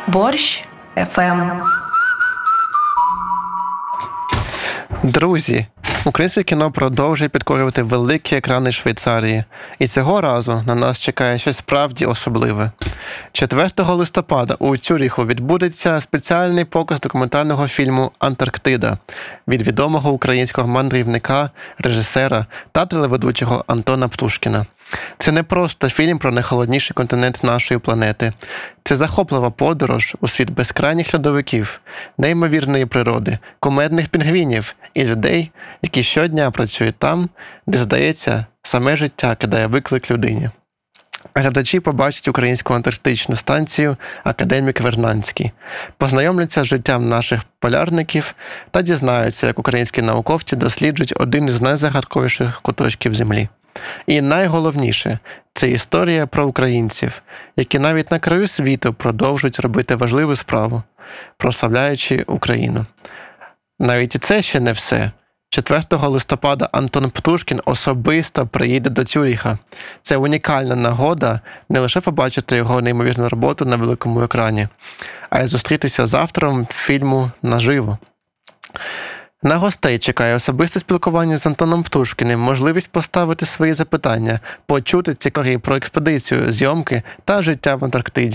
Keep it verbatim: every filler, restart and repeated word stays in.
Борщ еф ем. Друзі, українське кіно продовжує підкорювати великі екрани Швейцарії. І цього разу на нас чекає щось справді особливе. четвертого листопада у Цюріху відбудеться спеціальний показ документального фільму «Антарктида» від відомого українського мандрівника, режисера та телеведучого Антона Птушкіна. Це не просто фільм про найхолодніший континент нашої планети. Це захоплива подорож у світ безкрайніх льодовиків, неймовірної природи, кумедних пінгвінів і людей, які щодня працюють там, де, здається, саме життя кидає виклик людині. Глядачі побачать українську антарктичну станцію «Академік Вернадський», познайомляться з життям наших полярників та дізнаються, як українські науковці досліджують один із найзагадковіших куточків Землі. І найголовніше – це історія про українців, які навіть на краю світу продовжують робити важливу справу, прославляючи Україну. Навіть і це ще не все. четвертого листопада Антон Птушкін особисто приїде до Цюріха. Це унікальна нагода не лише побачити його неймовірну роботу на великому екрані, а й зустрітися з автором фільму наживо. На гостей чекає особисте спілкування з Антоном Птушкіним, можливість поставити свої запитання, почути цікаві про експедицію, зйомки та життя в Антарктиді.